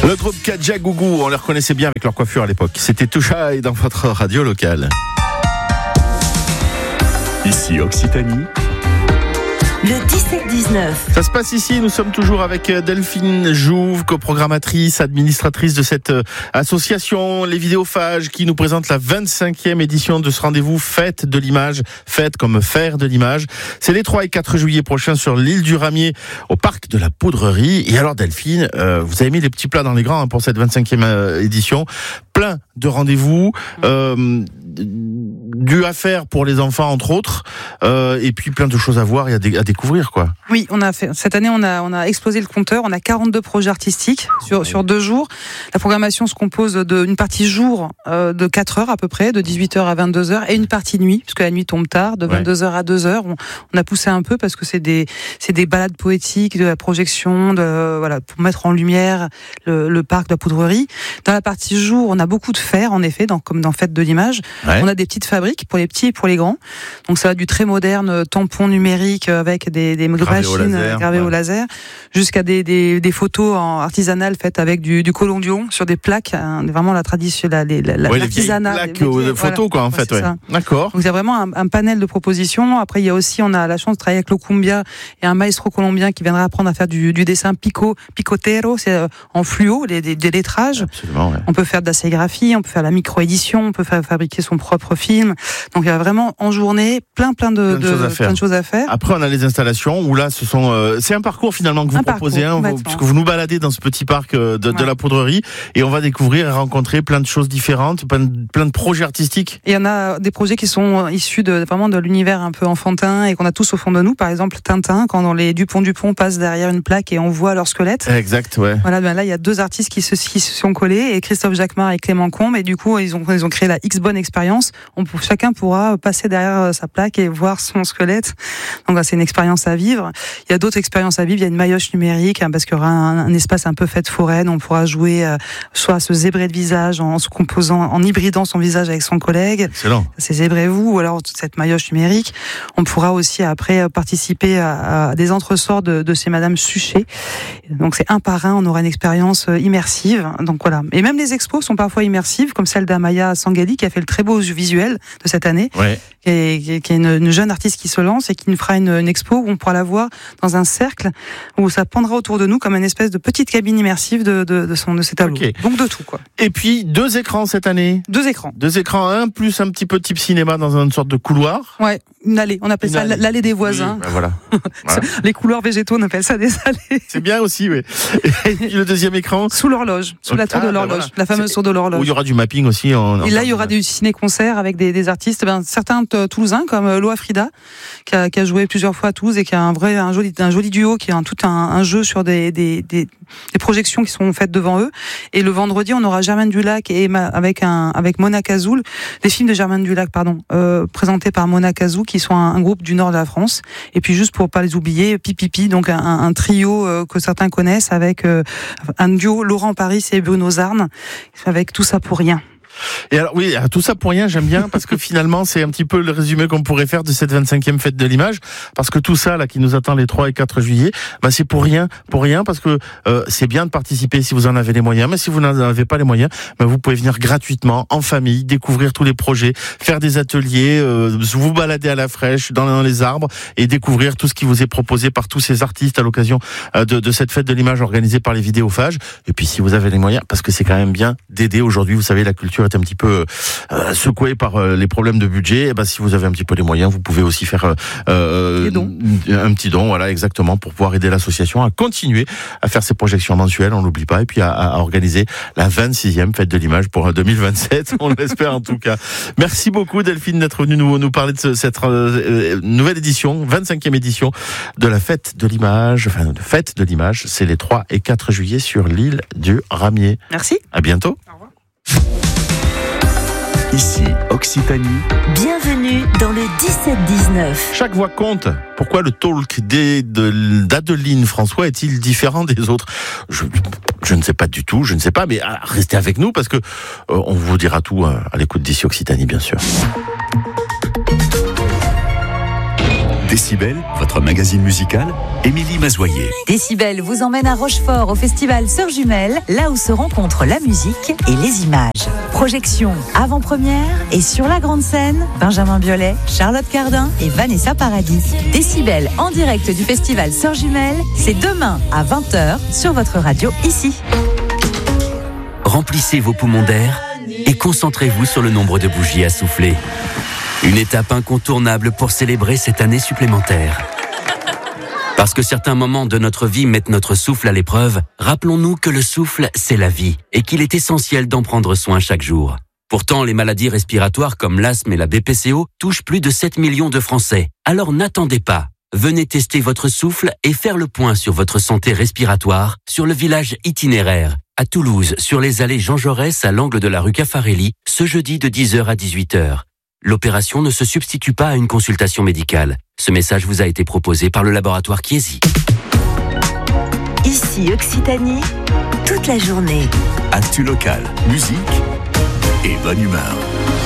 Le groupe Kajagougou, on les reconnaissait bien avec leur coiffure à l'époque. C'était Toucha et dans votre radio locale. Ici Occitanie. Le 17-19. Ça se passe ici, nous sommes toujours avec Delphine Jouve, coprogrammatrice, administratrice de cette association Les Vidéophages, qui nous présente la 25e édition de ce rendez-vous Fête de l'image, fête comme faire de l'image. C'est les 3 et 4 juillet prochains sur l'île du Ramier, au parc de la Poudrerie. Et alors Delphine, vous avez mis les petits plats dans les grands pour cette 25e édition. Plein de rendez-vous, du à faire pour les enfants entre autres, et puis plein de choses à voir et à découvrir quoi. Oui, cette année on a explosé le compteur, on a 42 projets artistiques sur 2 jours. La programmation se compose d'une partie jour de 4 heures à peu près, de 18h à 22h, et une partie nuit, puisque la nuit tombe tard, de 22h à 2h. On a poussé un peu parce que c'est des balades poétiques, de la projection, pour mettre en lumière le parc de la Poudrerie. Dans la partie jour, on a beaucoup de faire, en effet, comme dans Fête de l'image. Ouais. On a des petites fabriques pour les petits et pour les grands. Donc ça va du très moderne tampon numérique avec des machines gravées au laser, jusqu'à des photos artisanales faites avec du collodion sur des plaques, vraiment la tradition, l'artisanat. Les plaques photos quoi en fait. Ouais. D'accord. Donc il y a vraiment un panel de propositions. Après on a la chance de travailler avec l'Ocumbia et un maestro colombien qui viendra apprendre à faire du dessin picotero, c'est en fluo, des lettrages. Absolument. Ouais. On peut faire de la sérigraphie, on peut faire de la micro-édition, on peut fabriquer son propre film. Donc il y a vraiment en journée plein de choses à faire. Après on a les installations où là c'est un parcours finalement que vous proposez, puisque vous nous baladez dans ce petit parc de la Poudrerie et on va découvrir et rencontrer plein de choses différentes, plein de projets artistiques. Et il y en a des projets qui sont issus vraiment de l'univers un peu enfantin et qu'on a tous au fond de nous. Par exemple Tintin, quand les Dupont passent derrière une plaque et on voit leur squelette. Exact, ouais. Voilà, là il y a 2 artistes qui se sont collés, et Christophe Jacquemart et Clément Combe, et du coup ils ont créé la X-Bonne expérience. Chacun pourra passer derrière sa plaque et voir son squelette. Donc c'est une expérience à vivre. Il y a d'autres expériences à vivre. Il y a une maillotche numérique, parce qu'il y aura un espace un peu fête foraine. On pourra jouer soit à se zébrer le visage en se composant, en hybridant son visage avec son collègue. Excellent. C'est zébrez-vous, ou alors cette maillotche numérique. On pourra aussi après participer à des entresorts de ces Madame Suchet. Donc c'est un par un, on aura une expérience immersive. Donc voilà. Et même les expos sont parfois immersives, comme celle d'Amaya Sangali qui a fait le très beau visuel de cette année. Ouais. Qui est une jeune artiste qui se lance et qui nous fera une expo où on pourra la voir dans un cercle où ça pendra autour de nous comme une espèce de petite cabine immersive de ses tableaux. Okay. Donc de tout quoi. Et puis 2 écrans cette année. 2 écrans. 2 écrans, un plus un petit peu type cinéma dans une sorte de couloir. Ouais, une allée. On appelle ça l'allée des voisins. Oui, ben voilà. Les couloirs végétaux, on appelle ça des allées. C'est bien aussi, oui. Et puis le 2e écran. Sous l'horloge, sous la tour de l'horloge, voilà. La fameuse tour de l'horloge. Où il y aura du mapping aussi. Et là, il y aura du ciné-concert avec des artistes, certains toulousains comme Loa Frida, qui a joué plusieurs fois à Toulouse et qui a un joli duo, qui a tout un jeu sur des projections qui sont faites devant eux. Et le vendredi, on aura Germaine Dulac avec Mona Cazoul, des films de Germaine Dulac, présentés par Mona Cazoul, qui sont un groupe du nord de la France. Et puis juste pour pas les oublier, Pipipi, donc un trio que certains connaissent avec un duo Laurent Paris et Bruno Zarn, avec Tout ça pour rien. Et alors oui, tout ça pour rien, j'aime bien parce que finalement c'est un petit peu le résumé qu'on pourrait faire de cette 25e fête de l'image, parce que tout ça là qui nous attend les 3 et 4 juillet, c'est pour rien parce que c'est bien de participer si vous en avez les moyens, mais si vous n'en avez pas les moyens, vous pouvez venir gratuitement en famille, découvrir tous les projets, faire des ateliers, vous balader à la fraîche dans les arbres et découvrir tout ce qui vous est proposé par tous ces artistes à l'occasion de cette fête de l'image organisée par les Vidéophages. Et puis si vous avez les moyens, parce que c'est quand même bien d'aider aujourd'hui, vous savez la culture est un petit peu secoué par les problèmes de budget, et si vous avez un petit peu les moyens, vous pouvez aussi faire un petit don, voilà, exactement, pour pouvoir aider l'association à continuer à faire ses projections mensuelles, on l'oublie pas, et puis à organiser la 26e fête de l'image pour 2027, on l'espère en tout cas. Merci beaucoup Delphine d'être venue nous parler de cette nouvelle édition, 25e édition de la fête de l'image, de fête de l'image, c'est les 3 et 4 juillet sur l'île du Ramier. Merci. À bientôt. Au revoir. Ici, Occitanie. Bienvenue dans le 17-19. Chaque voix compte. Pourquoi le talk d'Adeline François est-il différent des autres ? Je ne sais pas du tout, mais restez avec nous parce que on vous dira tout à l'écoute d'ici Occitanie, bien sûr. Décibel, votre magazine musical, Émilie Mazoyer. Décibel vous emmène à Rochefort au festival Sœurs Jumelles, là où se rencontrent la musique et les images. Projection, avant-première et sur la grande scène, Benjamin Biolay, Charlotte Cardin et Vanessa Paradis. Décibel en direct du festival Sœurs Jumelles, c'est demain à 20h sur votre radio ici. Remplissez vos poumons d'air et concentrez-vous sur le nombre de bougies à souffler. Une étape incontournable pour célébrer cette année supplémentaire. Parce que certains moments de notre vie mettent notre souffle à l'épreuve, rappelons-nous que le souffle, c'est la vie et qu'il est essentiel d'en prendre soin chaque jour. Pourtant, les maladies respiratoires comme l'asthme et la BPCO touchent plus de 7 millions de Français. Alors n'attendez pas. Venez tester votre souffle et faire le point sur votre santé respiratoire sur le village itinéraire, à Toulouse, sur les allées Jean Jaurès à l'angle de la rue Caffarelli, ce jeudi de 10h à 18h. L'opération ne se substitue pas à une consultation médicale. Ce message vous a été proposé par le laboratoire Chiesi. Ici Occitanie, toute la journée. Actu local, musique et bonne humeur.